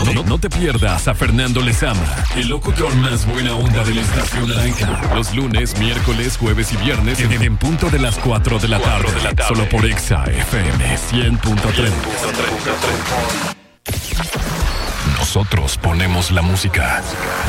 No te pierdas a Fernando Lezama, el locutor más buena onda de la estación naranja. Los lunes, miércoles, jueves y viernes en punto de las 4 de la tarde. Solo por Exa FM 100.3. Nosotros ponemos la música.